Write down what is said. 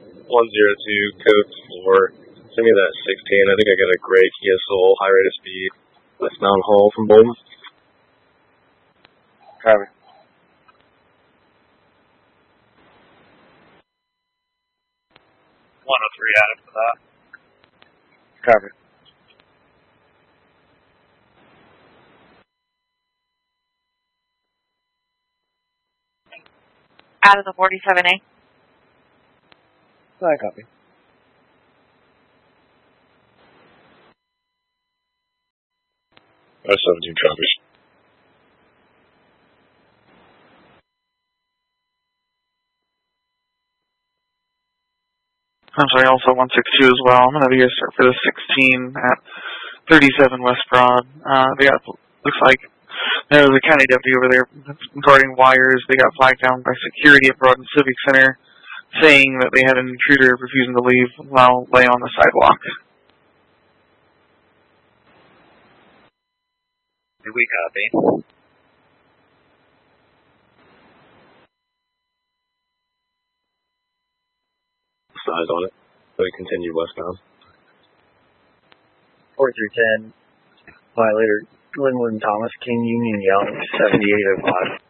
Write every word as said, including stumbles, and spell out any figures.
one zero two, code four. Send me that sixteen. I think I got a gray Kia Soul, high rate of speed, westbound haul from Bolton. Copy. one oh three added for that. Copy. Out of the forty-seven A. I copy. Uh, seventeen copies. I'm sorry, also one six two as well. I'm going to be here start for the sixteen at thirty-seven West Broad. Uh, they got, looks like there's a county deputy over there guarding wires. They got flagged down by security at Broad and Civic Center, saying that they had an intruder refusing to leave while laying on the sidewalk. Do we copy? Size on it. So we continue westbound. forty-three ten. Violator Linwood Thomas King Union Yelling seventy-eight oh five.